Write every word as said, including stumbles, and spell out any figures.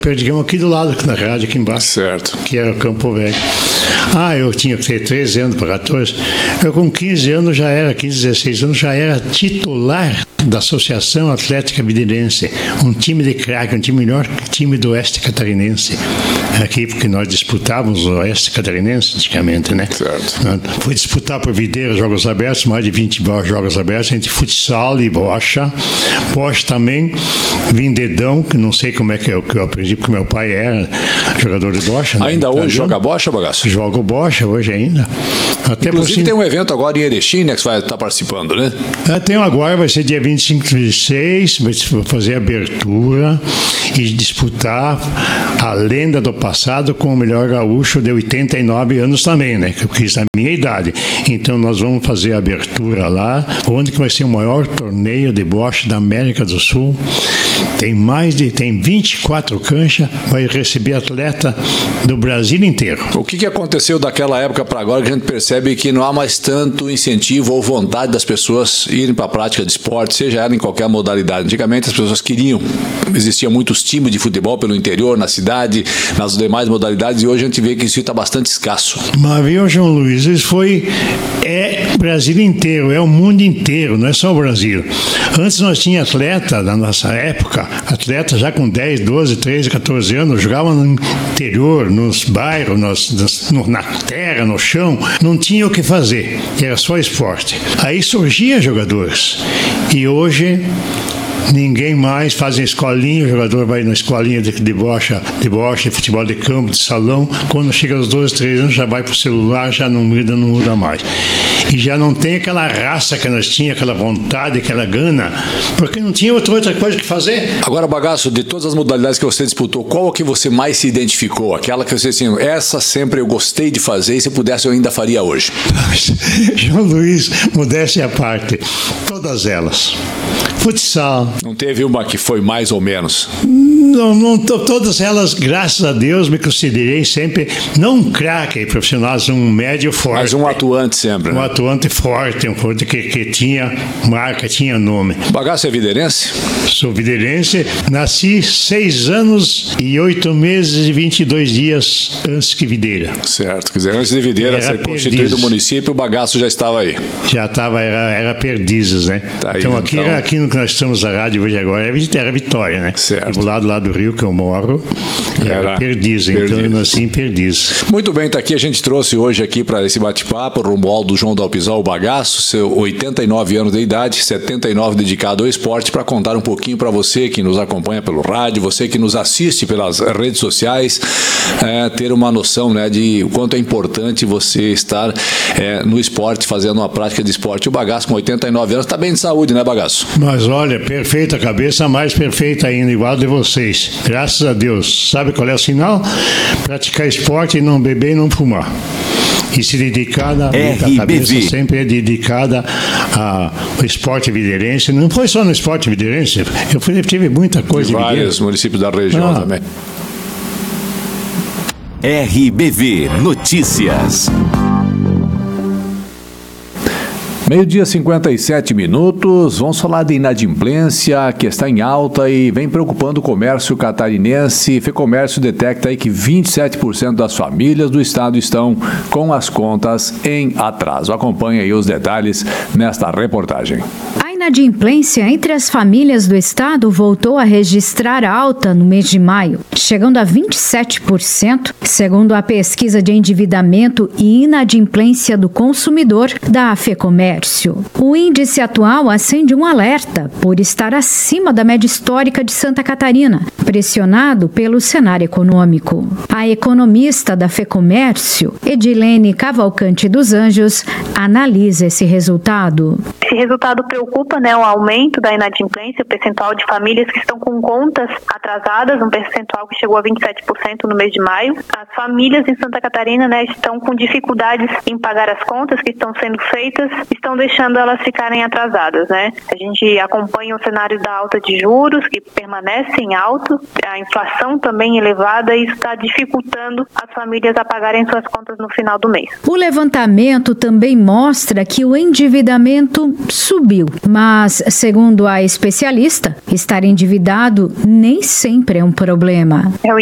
Perdigão aqui do lado, na rádio, aqui embaixo. Certo. Que era o Campo Velho. Ah, eu tinha que ter treze anos para quatorze. Eu com quinze anos já era, quinze, dezesseis anos, já era titular da Associação Atlética Videirense. Um time de craque, um time melhor que o time do Oeste Catarinense. Aqui, porque nós disputávamos o Oeste Catarinense antigamente, né? Certo. Fui disputar por Videira Jogos Abertos, mais de vinte Jogos Abertos, entre futsal e bocha. Bocha também, Vindedão, que não sei como é que eu, que eu aprendi, porque meu pai era jogador de bocha. Né? Ainda Então, hoje joga bocha, Bagaço? Jogo bocha hoje ainda. Até Inclusive por... tem um evento agora em Erechim, né, que você vai estar participando, né? É, tem um agora, vai ser dia vinte e cinco de seis, vai fazer a abertura e disputar a lenda do passado com o melhor gaúcho de oitenta e nove anos também, né? Que eu quis a minha idade. Então nós vamos fazer a abertura lá, onde que vai ser o maior torneio de bocha da América do Sul. Tem mais de, tem vinte e quatro canchas, vai receber atleta do Brasil inteiro. O que, que aconteceu daquela época para agora que a gente percebe que não há mais tanto incentivo ou vontade das pessoas irem para a prática de esporte, seja ela em qualquer modalidade? Antigamente as pessoas queriam, existiam muitos times de futebol pelo interior, na cidade, nas demais modalidades, e hoje a gente vê que isso está bastante escasso. Mas viu, João Luiz, isso foi, é Brasil inteiro, é o mundo inteiro, não é só o Brasil. Antes nós tínhamos atleta, na nossa época, atleta já com dez, doze, treze, quatorze anos, jogavam no interior, nos bairros, nos, nos, no, na terra, no chão, não tinha o que fazer, era só esporte. Aí surgiam jogadores, e hoje ninguém mais faz escolinha, o jogador vai na escolinha de, de bocha, de bocha, de futebol de campo, de salão, quando chega aos doze, treze anos já vai pro celular, já não muda, não muda mais. E já não tem aquela raça que nós tínhamos, aquela vontade, aquela gana, porque não tinha outra, outra coisa que fazer. Agora, Bagaço, de todas as modalidades que você disputou, qual a que você mais se identificou? Aquela que você assim, essa sempre eu gostei de fazer e se pudesse eu ainda faria hoje? João Luiz, modéstia à parte, todas elas. Futsal. Não teve uma que foi mais ou menos? Não, não, todas elas, graças a Deus, me considerei sempre, não um craque profissional, um médio forte. Mas um atuante sempre, Um né? atuante forte, um forte que, que tinha marca, tinha nome. Bagaço é videirense? Sou videirense, nasci seis anos e oito meses e vinte e dois dias antes que Videira. Certo, quer dizer, antes de Videira Era ser constituído o município, o Bagaço já estava aí. Já estava, era, era Perdizes, né? Tá aí, então, aqui, então. Era, aqui no que nós estamos na rádio hoje agora, era Vitória, né? Certo. Do lado lá do rio que eu moro, era, era Perdizes, então Perdizes. eu nasci em Perdizes. Muito bem, tá aqui, a gente trouxe hoje aqui para esse bate-papo, Romualdo João Dalpizal, o Bagaço, seu oitenta e nove anos de idade, setenta e nove dedicado ao esporte, para contar um pouquinho para você que nos acompanha pelo rádio, você que nos assiste pelas redes sociais, é, ter uma noção, né, de o quanto é importante você estar é, no esporte, fazendo uma prática de esporte. O Bagaço com oitenta e nove anos está bem de saúde, né, Bagaço? Mas olha, perfeita cabeça, mais perfeita ainda, igual de vocês. Graças a Deus. Sabe qual é o sinal? Praticar esporte e não beber e não fumar. E se dedicar, a cabeça sempre é dedicada ao esporte videirense. Não foi só no esporte videirense, eu fui, tive muita coisa. De vários municípios da região ah. também. R B V Notícias. Meio-dia, cinquenta e sete minutos, vamos falar de inadimplência, que está em alta e vem preocupando o comércio catarinense. FEComércio detecta aí que vinte e sete por cento das famílias do estado estão com as contas em atraso. Acompanhe aí os detalhes nesta reportagem. A inadimplência entre as famílias do estado voltou a registrar alta no mês de maio, chegando a vinte e sete por cento, segundo a pesquisa de endividamento e inadimplência do consumidor da FEComércio. O índice atual acende um alerta por estar acima da média histórica de Santa Catarina, pressionado pelo cenário econômico. A economista da FEComércio, Edilene Cavalcante dos Anjos, analisa esse resultado. Esse resultado preocupa, né, o aumento da inadimplência, o percentual de famílias que estão com contas atrasadas, um percentual que chegou a vinte e sete por cento no mês de maio. As famílias em Santa Catarina, né, estão com dificuldades em pagar as contas que estão sendo feitas, estão deixando elas ficarem atrasadas, né? A gente acompanha o cenário da alta de juros, que permanecem alto, a inflação também elevada, e isso está dificultando as famílias a pagarem suas contas no final do mês. O levantamento também mostra que o endividamento subiu, mas Mas, segundo a especialista, estar endividado nem sempre é um problema. É o